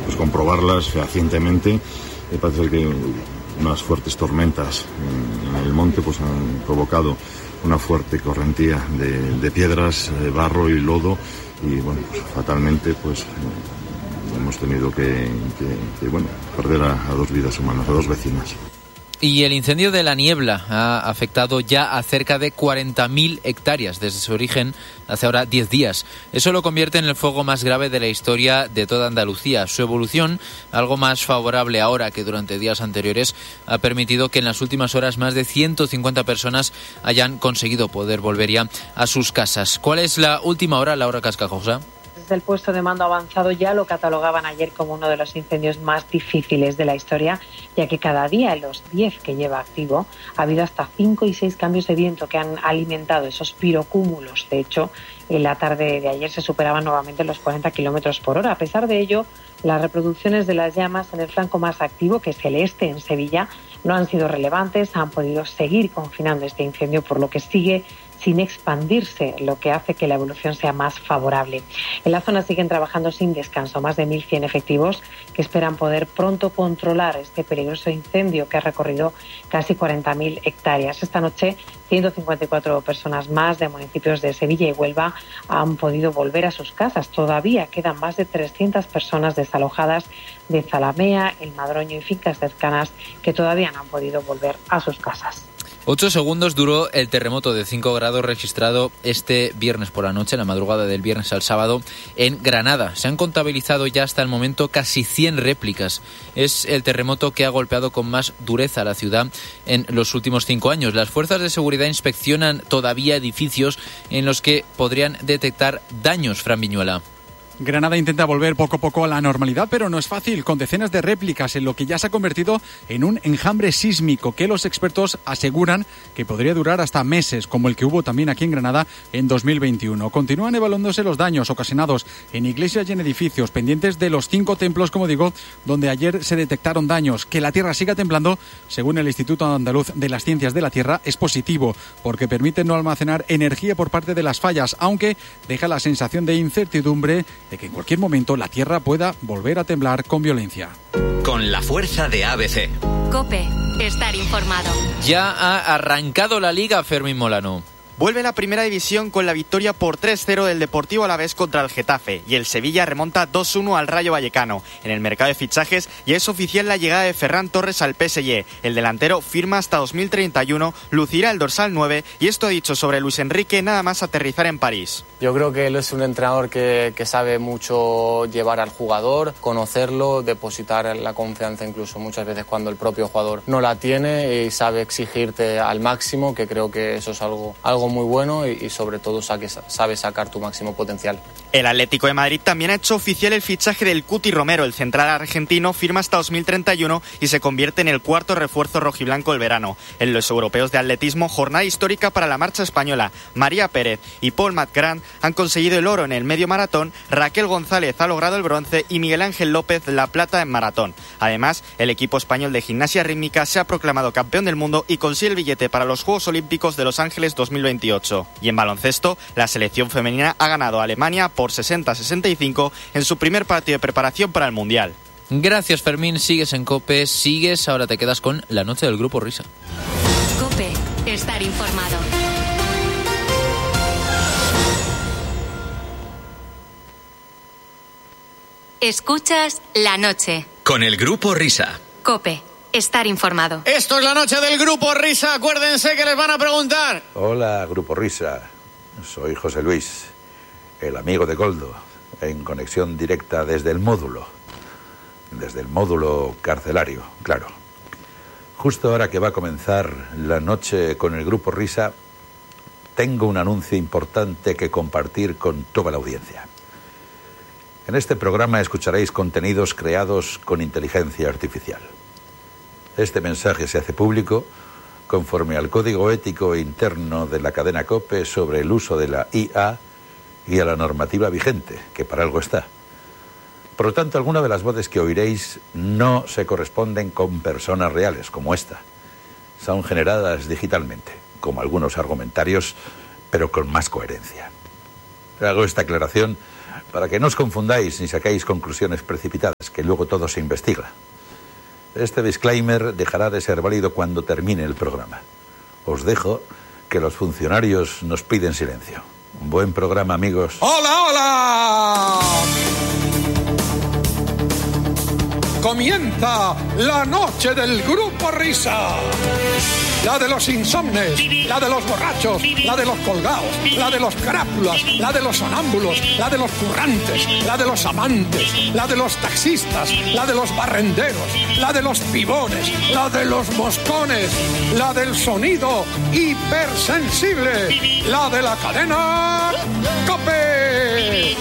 pues comprobarlas fehacientemente. Parece que unas fuertes tormentas en el monte pues han provocado una fuerte correntía de piedras, barro y lodo, y bueno, pues fatalmente pues hemos tenido que perder a 2 vidas humanas, a 2 vecinas. Y el incendio de la Niebla ha afectado ya a cerca de 40.000 hectáreas desde su origen hace ahora 10 días. Eso lo convierte en el fuego más grave de la historia de toda Andalucía. Su evolución, algo más favorable ahora que durante días anteriores, ha permitido que en las últimas horas más de 150 personas hayan conseguido poder volver ya a sus casas. ¿Cuál es la última hora, Laura Cascajosa? Desde el puesto de mando avanzado ya lo catalogaban ayer como uno de los incendios más difíciles de la historia, ya que cada día en los 10 que lleva activo ha habido hasta 5 y 6 cambios de viento que han alimentado esos pirocúmulos. De hecho, en la tarde de ayer se superaban nuevamente los 40 kilómetros por hora. A pesar de ello, las reproducciones de las llamas en el flanco más activo, que es el este, en Sevilla, no han sido relevantes, han podido seguir confinando este incendio, por lo que sigue sin expandirse, lo que hace que la evolución sea más favorable. En la zona siguen trabajando sin descanso más de 1.100 efectivos que esperan poder pronto controlar este peligroso incendio que ha recorrido casi 40.000 hectáreas. Esta noche, 154 personas más de municipios de Sevilla y Huelva han podido volver a sus casas. Todavía quedan más de 300 personas desalojadas de Zalamea, El Madroño y fincas cercanas que todavía no han podido volver a sus casas. 8 segundos duró el terremoto de 5 grados registrado este viernes por la noche, en la madrugada del viernes al sábado, en Granada. Se han contabilizado ya hasta el momento casi 100 réplicas. Es el terremoto que ha golpeado con más dureza a la ciudad en los últimos 5 años. Las fuerzas de seguridad inspeccionan todavía edificios en los que podrían detectar daños, Fran Viñuela. Granada intenta volver poco a poco a la normalidad, pero no es fácil, con decenas de réplicas en lo que ya se ha convertido en un enjambre sísmico que los expertos aseguran que podría durar hasta meses, como el que hubo también aquí en Granada en 2021. Continúan evaluándose los daños ocasionados en iglesias y en edificios, pendientes de los 5 templos, como digo, donde ayer se detectaron daños. Que la tierra siga temblando, según el Instituto Andaluz de las Ciencias de la Tierra, es positivo, porque permite no almacenar energía por parte de las fallas, aunque deja la sensación de incertidumbre de que en cualquier momento la Tierra pueda volver a temblar con violencia. Con la fuerza de ABC. COPE, estar informado. Ya ha arrancado la Liga, Fermín Molano. Vuelve la primera división con la victoria por 3-0 del Deportivo Alavés contra el Getafe, y el Sevilla remonta 2-1 al Rayo Vallecano. En el mercado de fichajes ya es oficial la llegada de Ferran Torres al PSG. El delantero firma hasta 2031, lucirá el dorsal 9, y esto ha dicho sobre Luis Enrique nada más aterrizar en París. Yo creo que él es un entrenador que sabe mucho llevar al jugador, conocerlo, depositar la confianza incluso muchas veces cuando el propio jugador no la tiene, y sabe exigirte al máximo, que creo que eso es algo muy bueno, y sobre todo sabe sacar tu máximo potencial. El Atlético de Madrid también ha hecho oficial el fichaje del Cuti Romero. El central argentino firma hasta 2031 y se convierte en el 4º refuerzo rojiblanco del verano. En los europeos de atletismo, jornada histórica para la marcha española. María Pérez y Paul Matgrand han conseguido el oro en el medio maratón, Raquel González ha logrado el bronce y Miguel Ángel López la plata en maratón. Además, el equipo español de gimnasia rítmica se ha proclamado campeón del mundo y consigue el billete para los Juegos Olímpicos de Los Ángeles 2028. Y en baloncesto, la selección femenina ha ganado a Alemania por 60-65 en su primer partido de preparación para el Mundial. Gracias, Fermín. Sigues en COPE, ahora te quedas con la noche del Grupo Risa. COPE, estar informado. Escuchas La Noche. Con el Grupo Risa. COPE, estar informado. Esto es La Noche del Grupo Risa. Acuérdense que les van a preguntar. Hola, Grupo Risa. Soy José Luis, el amigo de Goldo, en conexión directa desde el módulo. Desde el módulo carcelario, claro. Justo ahora que va a comenzar la noche con el Grupo Risa, tengo un anuncio importante que compartir con toda la audiencia. En este programa escucharéis contenidos creados con inteligencia artificial. Este mensaje se hace público conforme al código ético interno de la cadena COPE sobre el uso de la IA y a la normativa vigente, que para algo está. Por lo tanto, algunas de las voces que oiréis no se corresponden con personas reales, como esta. Son generadas digitalmente, como algunos argumentarios, pero con más coherencia. Hago esta aclaración para que no os confundáis ni saquéis conclusiones precipitadas, que luego todo se investiga. Este disclaimer dejará de ser válido cuando termine el programa. Os dejo que los funcionarios nos piden silencio. Un buen programa, amigos. ¡Hola, hola! Comienza la noche del Grupo Risa. La de los insomnes, la de los borrachos, la de los colgados, la de los carápulas, la de los sonámbulos, la de los currantes, la de los amantes, la de los taxistas, la de los barrenderos, la de los pibones, la de los moscones, la del sonido hipersensible, la de la cadena COPE.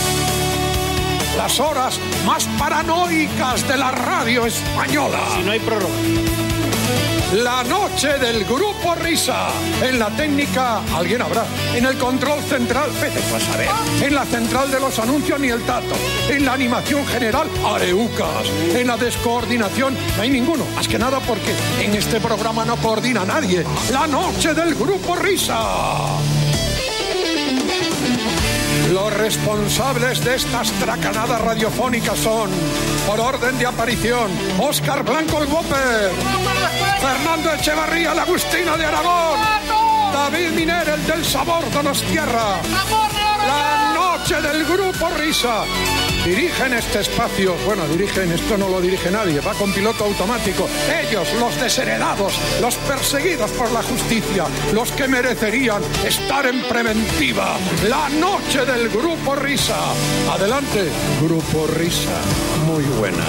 Las horas más paranoicas de la radio española. Si no hay prórroga. La noche del Grupo Risa. En la técnica, alguien habrá. En el control central, vete tú a saber. En la central de los anuncios, ni el tato. En la animación general, areucas. En la descoordinación, no hay ninguno. Más que nada porque en este programa no coordina nadie. La noche del Grupo Risa. Los responsables de estas tracanadas radiofónicas son, por orden de aparición, Óscar Blanco el Whopper, Fernando Echevarría la Agustina de Aragón, David Miner el del Sabor Donostiarra. La noche del Grupo Risa. Dirigen este espacio, bueno, dirigen, esto no lo dirige nadie, va con piloto automático. Ellos, los desheredados, los perseguidos por la justicia, los que merecerían estar en preventiva. La noche del Grupo Risa. Adelante, Grupo Risa. Muy buenas.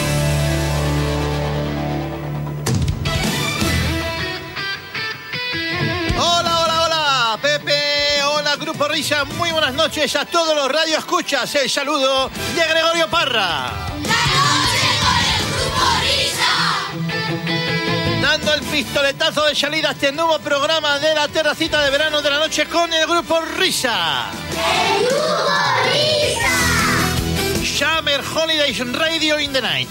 Hola, Pepe. Hola, Grupo Risa. Muy buenas noches a todos los radioescuchas. El saludo de Gregorio Parra. ¡La noche con el Grupo Risa! Dando el pistoletazo de salida a este nuevo programa de la terracita de verano de la noche con el Grupo Risa. ¡El Grupo Risa! Summer Holidays Radio in the Night.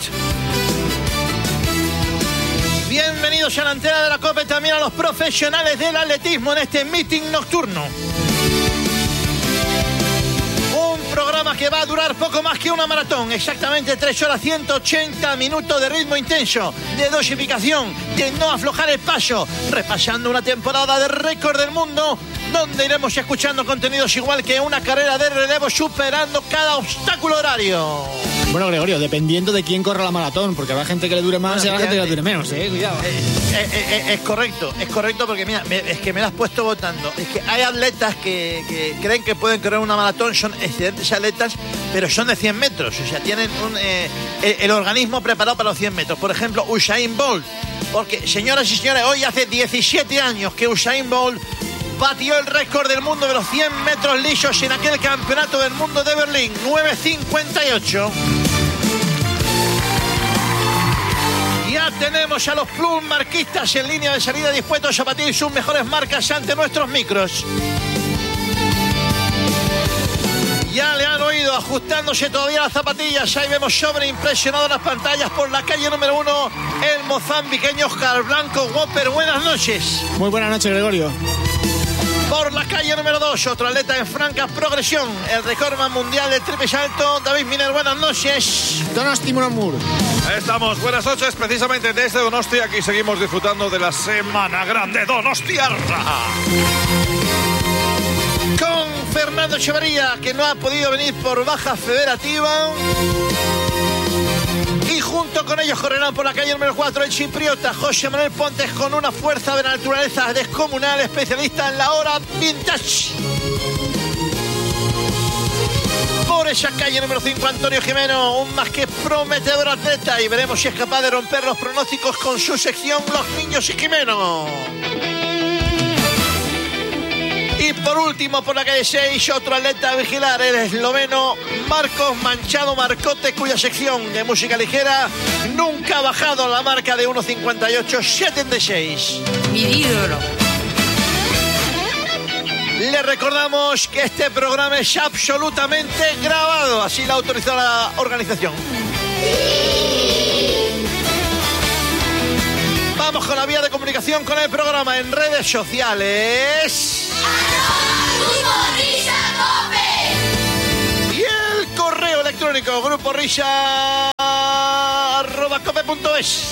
Bienvenidos a la antena de la COPE, también a los profesionales del atletismo en este meeting nocturno. Un programa que va a durar poco más que una maratón, exactamente 3 horas 180 minutos de ritmo intenso, de dosificación, de no aflojar el paso, repasando una temporada de récord del mundo, donde iremos escuchando contenidos igual que una carrera de relevo, superando cada obstáculo horario. Bueno, Gregorio, dependiendo de quién corra la maratón, porque habrá gente que le dure más y habrá gente que le dure menos, cuidado. Es correcto, porque mira, es que me la has puesto votando. Es que hay atletas que creen que pueden correr una maratón, son excelentes atletas, pero son de 100 metros, o sea, tienen el organismo preparado para los 100 metros. Por ejemplo, Usain Bolt, porque, señoras y señores, hoy hace 17 años que Usain Bolt batió el récord del mundo de los 100 metros lisos en aquel campeonato del mundo de Berlín, 9:58. Ya tenemos a los club marquistas en línea de salida dispuestos a batir sus mejores marcas ante nuestros micros. Ya le han oído ajustándose todavía las zapatillas. Ahí vemos sobreimpresionado las pantallas por la calle número 1 el mozambiqueño Óscar Blanco Whopper. Buenas noches. Muy buenas noches, Gregorio. Por la calle número 2, otro atleta en franca progresión, el recordman mundial del triple salto, David Miner. Buenas noches. Donosti Muramur. Estamos, buenas noches, precisamente desde Donosti. Aquí seguimos disfrutando de la Semana Grande Donostiarra. Con Fernando Echevarría, que no ha podido venir por baja federativa. Y junto con ellos correrán por la calle número 4 el chipriota José Manuel Pontes, con una fuerza de la naturaleza descomunal, especialista en la hora vintage. Por esa calle número 5 Antonio Jimeno, un más que prometedor atleta, y veremos si es capaz de romper los pronósticos con su sección Los Niños y Jimeno. Y por último, por la calle 6, otro atleta a vigilar, el esloveno Marcos Manchado Marcote, cuya sección de música ligera nunca ha bajado la marca de 1:58.76. Mi ídolo. Le recordamos que este programa es absolutamente grabado, así lo autorizó la organización. Vamos con la vía de comunicación con el programa en redes sociales. ¡Grupo Risa COPE! ¡Yeah! único, Grupo Risa @cope.es.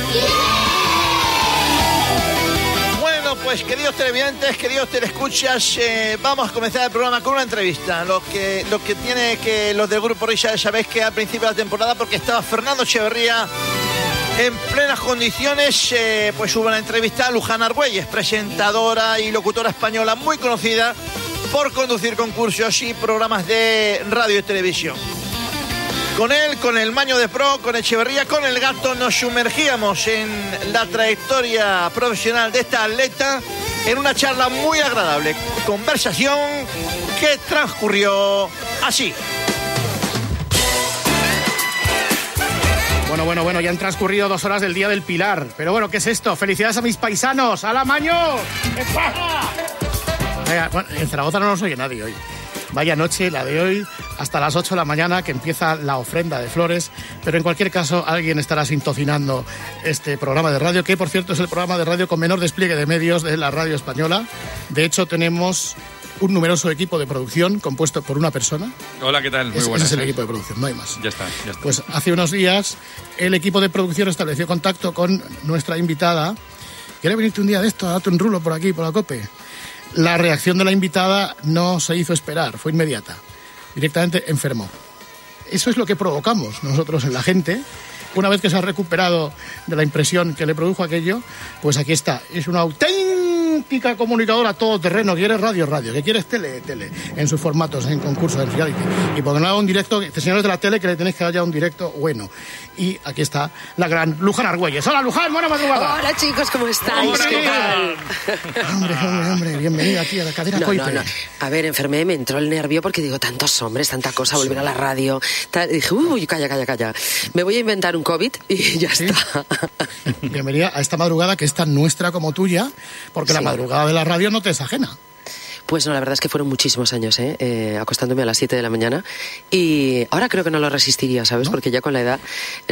Bueno, pues queridos televidentes, queridos teleescuchas, vamos a comenzar el programa con una entrevista. Lo que tiene que los del Grupo Risa, sabéis que al principio de la temporada, porque estaba Fernando Echeverría en plenas condiciones, pues hubo una entrevista a Luján Argüelles, presentadora y locutora española muy conocida por conducir concursos y programas de radio y televisión. Con él, con el Maño de Pro, con Echeverría, con el Gato, nos sumergíamos en la trayectoria profesional de esta atleta en una charla muy agradable, conversación que transcurrió así. Bueno, ya han transcurrido 2 horas del Día del Pilar. Pero bueno, ¿qué es esto? ¡Felicidades a mis paisanos! ¡Hala, Maño! ¿Qué pasa? Bueno, en Zaragoza no nos oye nadie hoy. Vaya noche la de hoy, hasta las 8 de la mañana, que empieza la ofrenda de flores. Pero en cualquier caso, alguien estará sintonizando este programa de radio, que por cierto es el programa de radio con menor despliegue de medios de la radio española. De hecho, tenemos un numeroso equipo de producción compuesto por una persona. Hola, ¿qué tal? Muy buenas. Ese es el equipo de producción, no hay más. Ya está. Pues hace unos días el equipo de producción estableció contacto con nuestra invitada. ¿Quiere venirte un día de esto a darte un rulo por aquí, por la COPE? La reacción de la invitada no se hizo esperar, fue inmediata. Directamente enfermó. Eso es lo que provocamos nosotros en la gente. Una vez que se ha recuperado de la impresión que le produjo aquello, pues aquí está. Es una auténtica comunicadora todoterreno. ¿Quieres radio? ¿Que quieres tele? En sus formatos, en concursos, en reality. Y por un directo, señores de la tele, que le tenéis que dar ya un directo bueno. Y aquí está la gran Luján Argüelles. ¡Hola, Luján! ¡Buena madrugada! Hola, chicos, ¿cómo estáis? ¿Qué tal? Hombre, bienvenida aquí a la cadena Coipe. No. A ver, enfermé, me entró el nervio porque digo, tantos hombres, tanta cosa, volver a la radio. Dije, calla. Me voy a inventar un COVID y ya está. Bienvenida a esta madrugada que es tan nuestra como tuya, porque la madrugada de la radio no te es ajena. Pues no, la verdad es que fueron muchísimos años, acostándome a las 7 de la mañana. Y ahora creo que no lo resistiría, ¿sabes? ¿No? Porque ya con la edad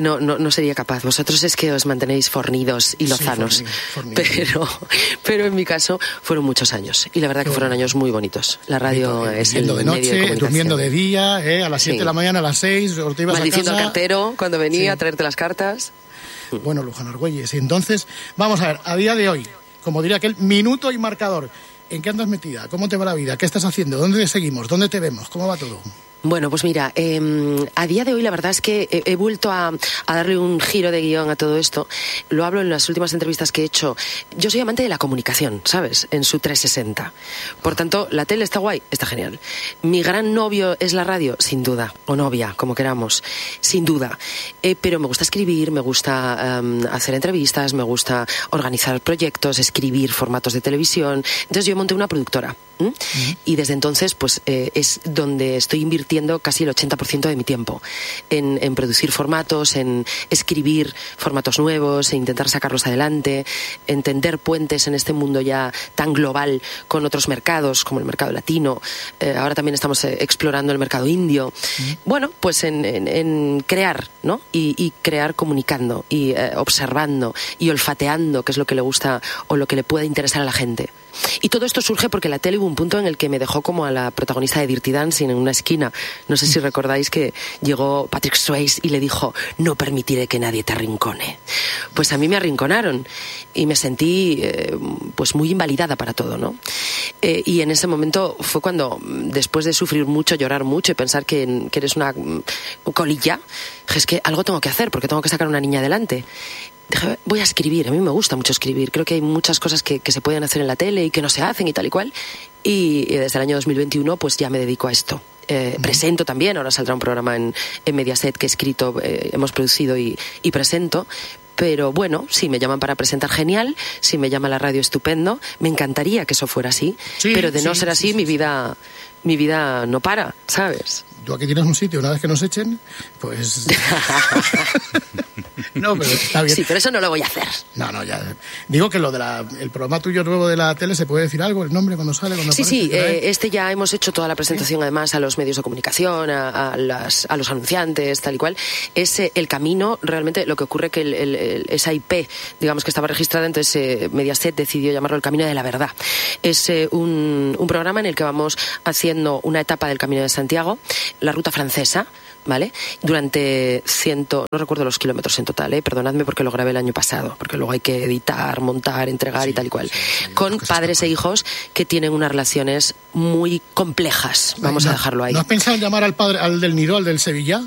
no sería capaz. Vosotros es que os mantenéis fornidos y lozanos. Fornido. Pero en mi caso fueron muchos años. Y la verdad que fueron años muy bonitos. La radio es el de noche, medio de durmiendo de día, a las 7 de la mañana, a las 6, te ibas maldiciendo a casa. al cartero cuando venía a traerte las cartas. Bueno, Luján Argüelles. Entonces, vamos a ver, a día de hoy, como diría aquel, minuto y marcador. ¿En qué andas metida? ¿Cómo te va la vida? ¿Qué estás haciendo? ¿Dónde te seguimos? ¿Dónde te vemos? ¿Cómo va todo? Bueno, pues mira, a día de hoy la verdad es que he vuelto a darle un giro de guión a todo esto. Lo hablo en las últimas entrevistas que he hecho. Yo soy amante de la comunicación, ¿sabes? En su 360. Por tanto, la tele está guay, está genial. Mi gran novio es la radio, sin duda. O novia, como queramos, sin duda. Pero me gusta escribir, me gusta hacer entrevistas, me gusta organizar proyectos, escribir formatos de televisión. Entonces yo monté una productora. Y desde entonces pues es donde estoy invirtiendo casi el 80% de mi tiempo en producir formatos, en escribir formatos nuevos, en intentar sacarlos adelante, en tender puentes en este mundo ya tan global con otros mercados como el mercado latino. Ahora también estamos explorando el mercado indio. Bueno, pues en crear, ¿no? Y crear comunicando y observando y olfateando, que es lo que le gusta o lo que le puede interesar a la gente. Y todo esto surge porque la tele hubo un punto en el que me dejó como a la protagonista de Dirty Dancing en una esquina. No sé si recordáis que llegó Patrick Swayze y le dijo: no permitiré que nadie te arrincone. Pues a mí me arrinconaron y me sentí pues muy invalidada para todo, ¿no? Y en ese momento fue cuando, después de sufrir mucho, llorar mucho y pensar que eres una colilla, dije, es que algo tengo que hacer porque tengo que sacar a una niña adelante. Dije, voy a escribir, a mí me gusta mucho escribir, creo que hay muchas cosas que se pueden hacer en la tele y que no se hacen y tal y cual, y desde el año 2021 pues ya me dedico a esto. Presento también, ahora saldrá un programa en Mediaset que he escrito, hemos producido y presento. Pero bueno, si me llaman para presentar, genial. Si me llama la radio, estupendo. Me encantaría que eso fuera así, pero de no ser así, mi vida no para, ¿sabes? Tú aquí tienes un sitio, una vez que nos echen, pues... No, pero está bien. Sí, pero eso no lo voy a hacer. No, ya. Digo que lo de el programa tuyo nuevo de la tele, ¿se puede decir algo? ¿El nombre cuando sale? Cuando sí, aparece, este ya hemos hecho toda la presentación, además, a los medios de comunicación, a los anunciantes, tal y cual. Es El Camino, realmente lo que ocurre que esa IP, digamos que estaba registrada, entonces Mediaset decidió llamarlo El Camino de la Verdad. Es un programa en el que vamos haciendo una etapa del Camino de Santiago, la ruta francesa, ¿vale? Durante no recuerdo los kilómetros en total, perdonadme porque lo grabé el año pasado, porque luego hay que editar, montar, entregar y tal y cual, con padres e hijos que tienen unas relaciones muy complejas, vamos a dejarlo ahí. ¿No has pensado en llamar al padre, al del Nido, al del Sevilla?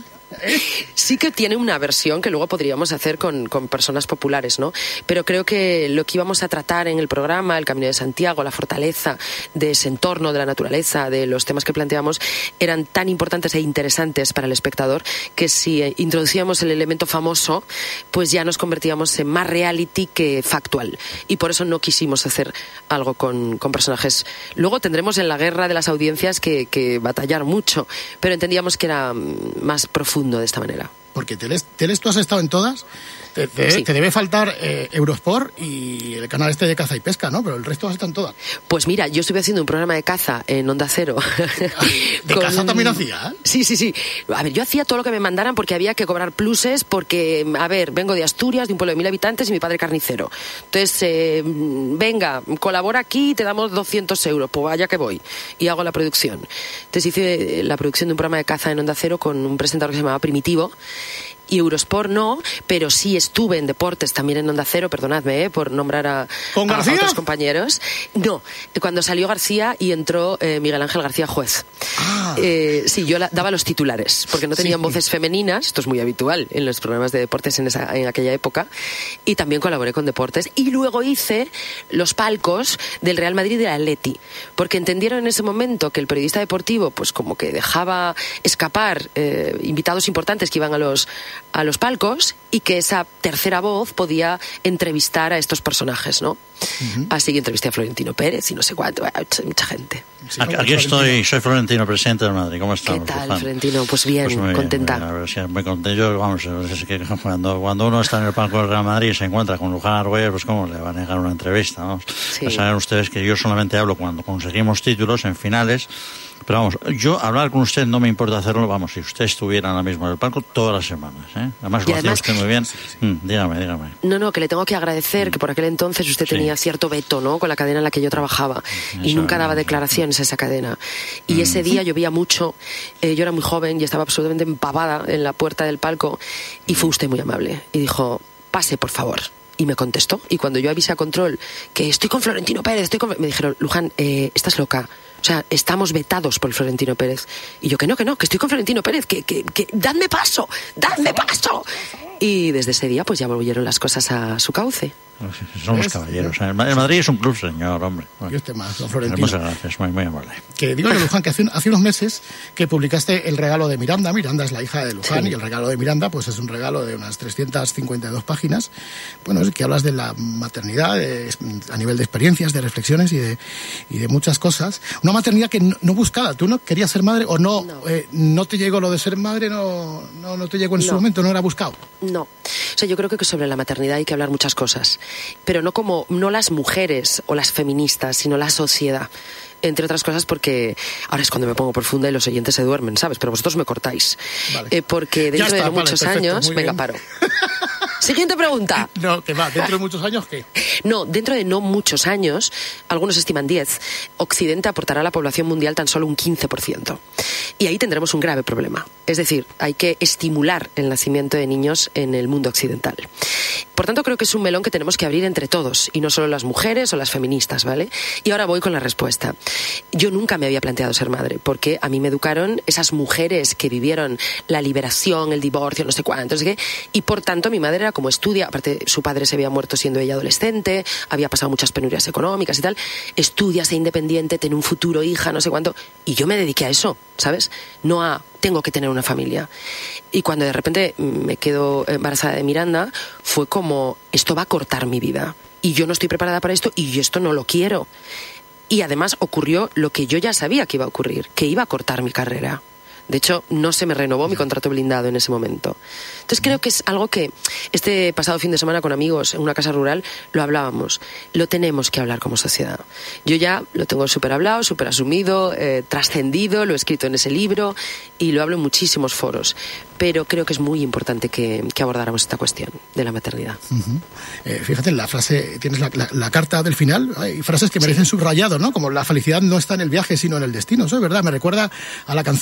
Sí que tiene una versión que luego podríamos hacer con personas populares, ¿no? Pero creo que lo que íbamos a tratar en el programa, el Camino de Santiago, la fortaleza de ese entorno, de la naturaleza, de los temas que planteamos, eran tan importantes e interesantes para el espectador que si introducíamos el elemento famoso, pues ya nos convertíamos en más reality que factual. Y por eso no quisimos hacer algo con personajes. Luego tendremos en la guerra de las audiencias que batallar mucho, pero entendíamos que era más profundo de esta manera. Porque Teles, tú has estado en todas. Te debe faltar Eurosport y el canal este de caza y pesca, ¿no? Pero el resto has estado en todas. Pues mira, yo estuve haciendo un programa de caza en Onda Cero. ¿De caza también hacía? Sí. A ver, yo hacía todo lo que me mandaran porque había que cobrar pluses porque, a ver, vengo de Asturias, de un pueblo de 1000 habitantes y mi padre carnicero. Entonces, venga, colabora aquí y te damos 200 euros. Pues vaya que voy. Y hago la producción. Entonces hice la producción de un programa de caza en Onda Cero con un presentador que se llamaba Primitivo. Y Eurosport no, pero sí estuve en deportes también en Onda Cero, perdonadme, por nombrar a otros compañeros. No, cuando salió García y entró Miguel Ángel García Juez. Sí, yo daba los titulares, porque no tenían voces femeninas, esto es muy habitual en los programas de deportes en aquella época, y también colaboré con deportes. Y luego hice los palcos del Real Madrid y del Atleti, porque entendieron en ese momento que el periodista deportivo, pues como que dejaba escapar invitados importantes que iban a los palcos y que esa tercera voz podía entrevistar a estos personajes, ¿no? Así que entrevisté a Florentino Pérez y no sé cuánto, mucha gente. Aquí estoy, soy Florentino, presidente del Madrid. ¿Cómo estamos? ¿Qué tal, Florentino? Pues bien, muy contenta. Bien, muy contento. Yo, vamos, es que cuando uno está en el palco del Real Madrid y se encuentra con Luján Arguelles, pues cómo le van a negar una entrevista, ¿no? Sí. Pues saben ustedes que yo solamente hablo cuando conseguimos títulos en finales. Pero vamos, yo hablar con usted no me importa hacerlo, vamos, si usted estuviera ahora mismo en el palco todas las semanas, ¿eh? Además lo hacía usted muy bien. Dígame. No, que le tengo que agradecer que por aquel entonces usted tenía cierto veto, ¿no?, con la cadena en la que yo trabajaba y nunca daba declaraciones a esa cadena. Y ese día llovía mucho, yo era muy joven y estaba absolutamente empavada en la puerta del palco y fue usted muy amable y dijo, pase por favor. Y me contestó. Y cuando yo avisé a control que estoy con Florentino Pérez, me dijeron, Luján, estás loca. O sea, estamos vetados por el Florentino Pérez. Y yo, que no, que estoy con Florentino Pérez, que dadme paso. Y desde ese día, pues ya volvieron las cosas a su cauce. Somos caballeros. El Madrid es un club, señor, hombre. Bueno, y usted más, don Florentino. Muchas gracias, muy amable. Que digo, Luján, que hace unos meses que publicaste El regalo de Miranda. Miranda es la hija de Luján, y El regalo de Miranda pues es un regalo de unas 352 páginas. Bueno, es que hablas de la maternidad a nivel de experiencias, de reflexiones y de muchas cosas. Una maternidad que no buscada. ¿Tú no querías ser madre o no? ¿No te llegó lo de ser madre? ¿No te llegó en su momento? ¿No era buscado? No. O sea, yo creo que sobre la maternidad hay que hablar muchas cosas. Pero no las mujeres o las feministas, sino la sociedad. Entre otras cosas porque ahora es cuando me pongo profunda y los oyentes se duermen, ¿sabes? Pero vosotros me cortáis. Vale. Porque dentro de muchos años... Venga, paro. Siguiente pregunta. No, que va, ¿dentro de muchos años qué? No, dentro de no muchos años, algunos estiman 10, Occidente aportará a la población mundial tan solo un 15%. Y ahí tendremos un grave problema. Es decir, hay que estimular el nacimiento de niños en el mundo occidental. Por tanto, creo que es un melón que tenemos que abrir entre todos, y no solo las mujeres o las feministas, ¿vale? Y ahora voy con la respuesta. Yo nunca me había planteado ser madre, porque a mí me educaron esas mujeres que vivieron la liberación, el divorcio, no sé cuánto, no sé qué, y por tanto mi madre era como estudia, aparte su padre se había muerto siendo ella adolescente, había pasado muchas penurias económicas y tal, estudia, sé independiente, ten un futuro, hija, no sé cuánto, y yo me dediqué a eso, ¿sabes? No a tengo que tener una familia. Y cuando de repente me quedo embarazada de Miranda, fue como, esto va a cortar mi vida, y yo no estoy preparada para esto, y yo esto no lo quiero. Y además ocurrió lo que yo ya sabía que iba a ocurrir, que iba a cortar mi carrera. De hecho, no se me renovó mi contrato blindado en ese momento. Entonces creo que es algo que este pasado fin de semana con amigos en una casa rural lo hablábamos. Lo tenemos que hablar como sociedad. Yo ya lo tengo súper hablado, súper asumido, trascendido, lo he escrito en ese libro y lo hablo en muchísimos foros. Pero creo que es muy importante que abordáramos esta cuestión de la maternidad. Fíjate, en la frase, tienes la carta del final, hay frases que merecen subrayado, ¿no? Como la felicidad no está en el viaje, sino en el destino. Eso es verdad, me recuerda a la canción aquella de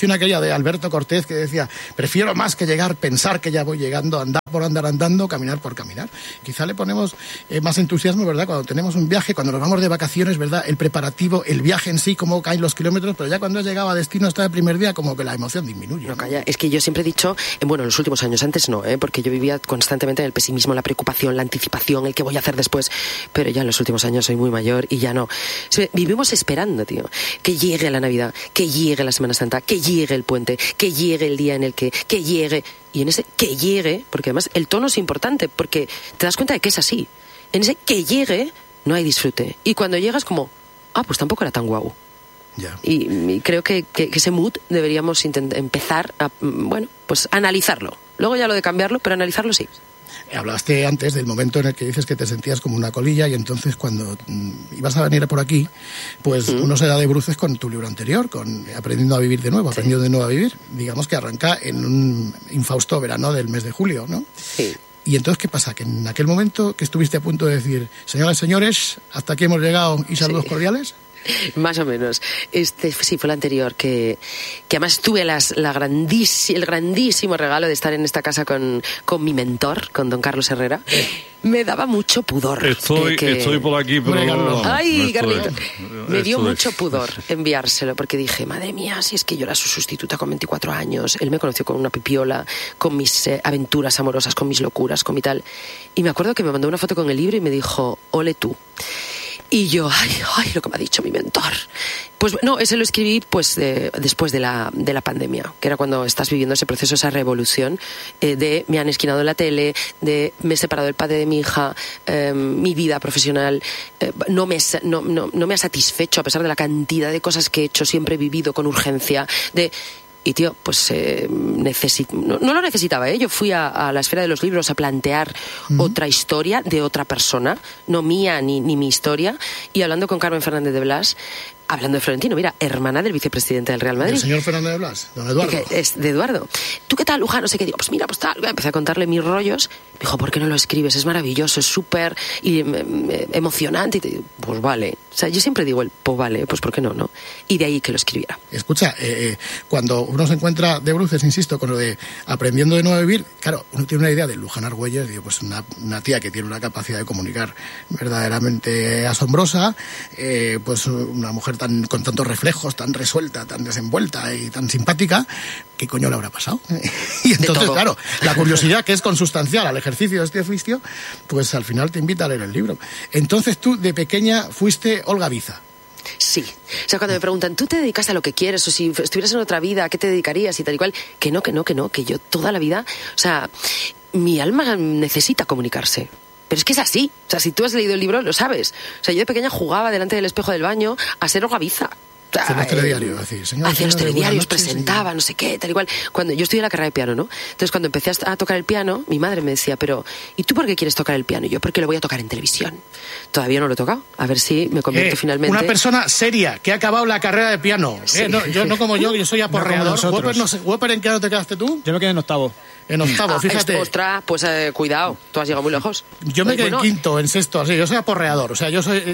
de Alberto Cortés que decía, prefiero más que llegar, pensar que ya voy llegando, andar por andar andando, caminar por caminar. Quizá le ponemos más entusiasmo, ¿verdad? Cuando tenemos un viaje, cuando nos vamos de vacaciones, ¿verdad? El preparativo, el viaje en sí, cómo caen los kilómetros, pero ya cuando has llegado a destino hasta el primer día, como que la emoción disminuye. No, calla, es que yo siempre he dicho, bueno, en los últimos años, antes no, porque yo vivía constantemente en el pesimismo, la preocupación, la anticipación, el qué voy a hacer después, pero ya en los últimos años soy muy mayor y ya no. Vivimos esperando, tío, que llegue la Navidad, que llegue la Semana Santa, que llegue el puente, que llegue el día en el que llegue, y en ese que llegue, porque además el tono es importante, porque te das cuenta de que es así, en ese que llegue no hay disfrute, y cuando llegas como, pues tampoco era tan guau. Ya. Y creo que ese mood deberíamos empezar a, pues analizarlo, luego ya lo de cambiarlo, pero analizarlo sí. Hablaste antes del momento en el que dices que te sentías como una colilla y entonces cuando ibas a venir por aquí, pues uno se da de bruces con tu libro anterior, con Aprendiendo a vivir de nuevo, Aprendiendo de nuevo a vivir, digamos que arranca en un infausto verano del mes de julio, ¿no? Sí. Y entonces, ¿qué pasa? Que en aquel momento que estuviste a punto de decir, señoras y señores, hasta aquí hemos llegado y saludos cordiales. Más o menos. Sí, fue el anterior, que además tuve el grandísimo regalo de estar en esta casa con mi mentor, con don Carlos Herrera. Me daba mucho pudor. Estoy por aquí, pero... ¡Ay, Carlito! Me dio mucho pudor enviárselo, porque dije, madre mía, si es que yo era su sustituta con 24 años, él me conoció con una pipiola, con mis aventuras amorosas, con mis locuras, con mi tal. Y me acuerdo que me mandó una foto con el libro y me dijo, ole tú. Y yo, ay, lo que me ha dicho mi mentor. Pues no, ese lo escribí pues después de la pandemia, que era cuando estás viviendo ese proceso, esa revolución de me han esquinado en la tele, de me he separado del padre de mi hija, mi vida profesional no me ha satisfecho a pesar de la cantidad de cosas que he hecho, siempre he vivido con urgencia, y tío, pues no lo necesitaba, Yo fui a la esfera de los libros a plantear otra historia de otra persona, no mía ni mi historia, y hablando con Carmen Fernández de Blas, hablando de Florentino, mira, hermana del vicepresidente del Real Madrid. ¿El señor Fernández de Blas? Don Eduardo. Es de Eduardo. ¿Tú qué tal, Luján? No sé qué. Digo, pues mira, pues tal. Empecé a contarle mis rollos. Me dijo, ¿por qué no lo escribes? Es maravilloso, es súper emocionante. Y te digo, pues vale. O sea, yo siempre digo pues vale, pues ¿por qué no? Y de ahí que lo escribiera. Escucha, cuando uno se encuentra de bruces, insisto, con lo de Aprendiendo de nuevo a vivir, claro, uno tiene una idea de Luján Argüelles, digo, pues una tía que tiene una capacidad de comunicar verdaderamente asombrosa, pues una mujer con tantos reflejos, tan resuelta, tan desenvuelta y tan simpática, ¿qué coño le habrá pasado? Y entonces, claro, la curiosidad, que es consustancial al ejercicio de este oficio, pues al final te invita a leer el libro. Entonces tú, de pequeña, fuiste Olga Biza. Sí. O sea, cuando me preguntan, ¿tú te dedicas a lo que quieres? O si estuvieras en otra vida, ¿a qué te dedicarías? Y tal y cual. Que no, que yo toda la vida... O sea, mi alma necesita comunicarse. Pero es que es así. O sea, si tú has leído el libro, lo sabes. O sea, yo de pequeña jugaba delante del espejo del baño a ser Olga Biza. Hacía los telediarios, hacía los telediarios, presentaba, no sé qué, tal y cual. Cuando yo estudié la carrera de piano, ¿no? Entonces, cuando empecé a tocar el piano, mi madre me decía, pero ¿y tú por qué quieres tocar el piano? Y yo, porque lo voy a tocar en televisión. Todavía no lo he tocado. A ver si me convierto finalmente. Una persona seria que ha acabado la carrera de piano. Sí. Yo no como yo soy aporreador. ¿Whopper, ¿en qué año te quedaste tú? Yo me quedé en octavo. En octavo, fíjate. Ostras, pues cuidado, tú has llegado muy lejos. Yo me quedé en quinto, en sexto, así. Yo soy aporreador. O sea,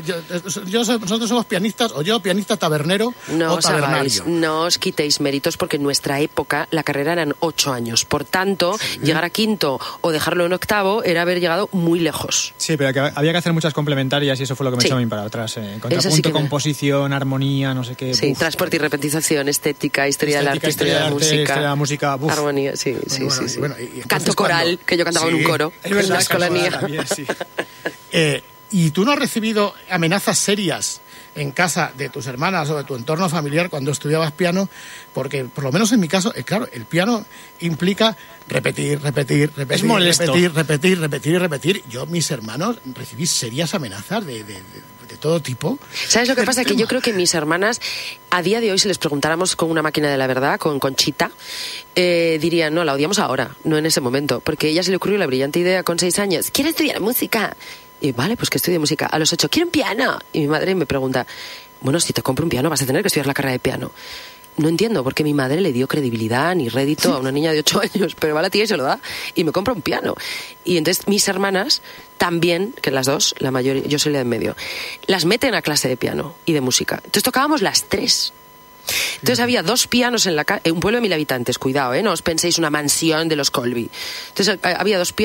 nosotros somos pianistas, o yo pianista tabernero o tabernario. No os quitéis méritos, porque en nuestra época la carrera eran 8 años. Por tanto, llegar a quinto o dejarlo en octavo era haber llegado muy lejos. Sí, pero había que hacer muchas complementarias y eso fue lo que me echó a mí para atrás. Contrapunto, composición, armonía, no sé qué. Sí, transporte y repentización, estética, historia del arte, historia de la música. Armonía, sí. Canto coral, que yo cantaba en un coro en la escolanía. ¿Y tú no has recibido amenazas serias en casa de tus hermanas o de tu entorno familiar cuando estudiabas piano? Porque, por lo menos en mi caso, claro, el piano implica repetir, es molesto. repetir. Yo, mis hermanos, recibí serias amenazas de todo tipo. ¿Sabes lo que pasa? Que yo creo que mis hermanas, a día de hoy, si les preguntáramos con una máquina de la verdad, con Conchita, dirían, no, la odiamos ahora, no en ese momento. Porque a ella se le ocurrió la brillante idea con 6 años, quiero estudiar música. Y vale, pues que estudie música. A los 8, quiero un piano. Y mi madre me pregunta, bueno, si te compro un piano vas a tener que estudiar la carrera de piano. No entiendo por qué mi madre le dio credibilidad ni rédito a una niña de 8 años, pero va la tía y se lo da y me compra un piano. Y entonces mis hermanas también, que las dos, la mayor, yo soy la de en medio, las meten a clase de piano y de música. Entonces tocábamos las 3. Entonces había 2 pianos en un pueblo de 1000 habitantes, cuidado, no os penséis una mansión de los Colby. Entonces había 2